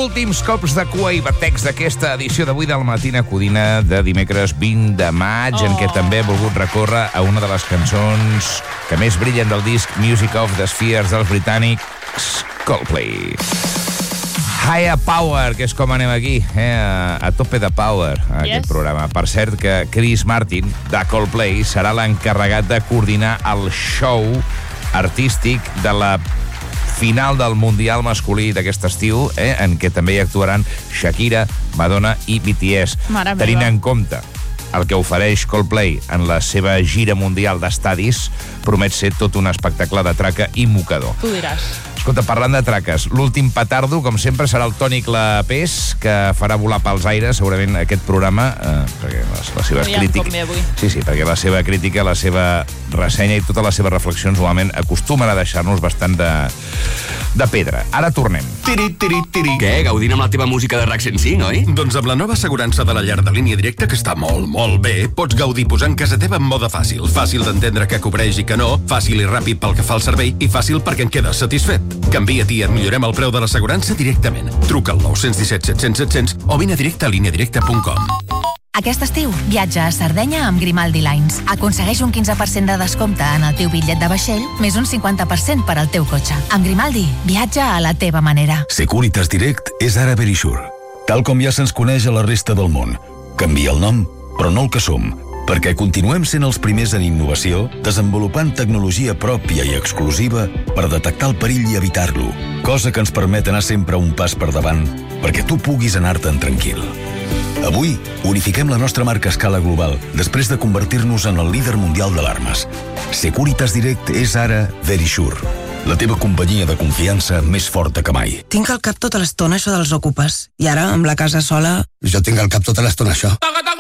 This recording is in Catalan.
últims cops de cua i batecs d'aquesta edició d'avui del Matina Codina de dimecres 20 de maig, en què també he volgut recórrer a una de les cançons que més brillen del disc Music of the Spheres dels britànics Coldplay. Higher Power, que és com anem aquí, a tope de power, aquest programa. Per cert, que Chris Martin, de Coldplay, serà l'encarregat de coordinar el show artístic de la final del Mundial masculí d'aquest estiu, en què també hi actuaran Shakira, Madonna i BTS. Tenint en compte el que ofereix Coldplay en la seva gira mundial d'estadis, promet ser tot un espectacle de traca i mocador. Tu diràs. Escolta, parlant de traques, l'últim petardo, com sempre, serà el Toni Clapés, que farà volar pels aires, segurament, aquest programa, perquè les seves crítiques... Sí, perquè la seva crítica, la seva ressenya i totes les seves reflexions, normalment, acostumen a deixar-nos bastant de pedra. Ara tornem. Què? Gaudint amb la teva música de RAC 105, oi? Doncs amb la nova assegurança de la llar de línia directa, que està molt bé, pots gaudir posant casa teva en mode fàcil. Fàcil d'entendre què cobreix i què no, fàcil i ràpid pel que fa al servei i fàcil perquè en quedes satisfet. Canvia't i et millorem el preu de l'assegurança directament. Truca al 917 700 700 o vine a directe a lineadirecta.com. Aquest estiu, viatja a Sardenya amb Grimaldi Lines. Aconsegueix un 15% de descompte en el teu bitllet de vaixell, més un 50% per al teu cotxe. Amb Grimaldi, viatja a la teva manera. Securitas Direct és ara Verisure. Tal com ja se'ns coneix a la resta del món. Canvia el nom, però no el que som, perquè continuem sent els primers en innovació, desenvolupant tecnologia pròpia i exclusiva per detectar el perill i evitar-lo, cosa que ens permet anar sempre un pas per davant perquè tu puguis anar-te'n tranquil. Avui, unifiquem la nostra marca a escala global després de convertir-nos en el líder mundial d'alarmes. Securitas Direct és ara Verisure, la teva companyia de confiança més forta que mai. Tinc al cap tota l'estona això dels ocupes. I ara, amb la casa sola... Jo tinc al cap tota l'estona això.